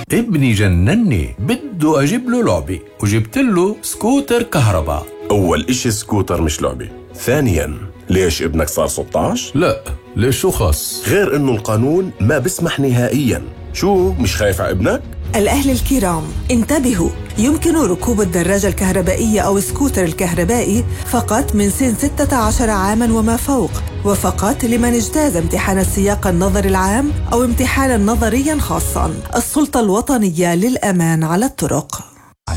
ابني جنني، بده أجيب له لعبة وجبت له سكوتر كهرباء. أول إشي سكوتر مش لعبة. ثانياً، ليش ابنك صار 16؟ لا، ليش شو خاص؟ غير إنه القانون ما بسمح نهائياً. شو مش خايف على ابنك؟ الأهل الكرام انتبهوا، يمكن ركوب الدراجة الكهربائية أو السكوتر الكهربائي فقط من سن 16 عاماً وما فوق، وفقط لمن اجتاز امتحان السياق النظري العام أو امتحانا نظرياً خاصاً. السلطة الوطنية للأمان على الطرق.